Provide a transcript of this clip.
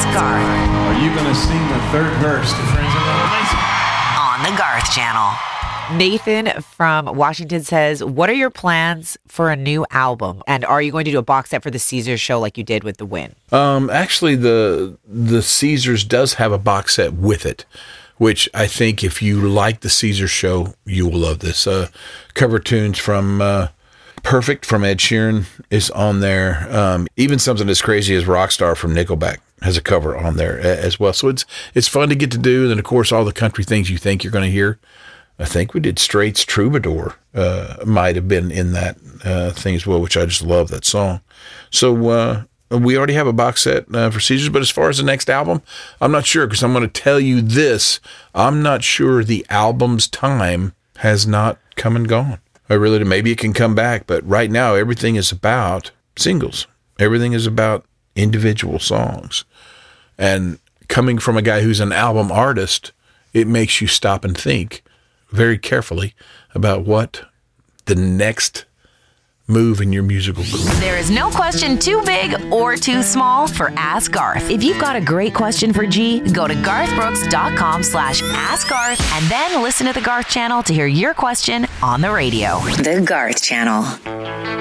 Ask Garth Are you going to sing the third verse to Friends of Revelation? on the Garth Channel. Nathan from Washington says, what are your plans for a new album? And are you going to do a box set for the Caesars show like you did with The Win? Actually, the Caesars does have a box set with it, which I think if you like the Caesars show, you will love this. Cover tunes from Perfect from Ed Sheeran is on there. Even something as crazy as Rockstar from Nickelback has a cover on there as well. So it's fun to get to do. And then, of course, all the country things you think you're going to hear. I think we did Straits Troubadour, might have been in that thing as well, which I just love that song. So we already have a box set for Caesars, but as far as the next album, I'm not sure, because I'm going to tell you this. I'm not sure the album's time has not come and gone. I really do. Maybe it can come back, but right now everything is about singles. Everything is about individual songs. And coming from a guy who's an album artist, it makes you stop and think very carefully about what the next move in your musical career. There is no question too big or too small for Ask Garth. If you've got a great question for G, go to garthbrooks.com/askgarth and then listen to the Garth Channel to hear your question on the radio. The Garth Channel.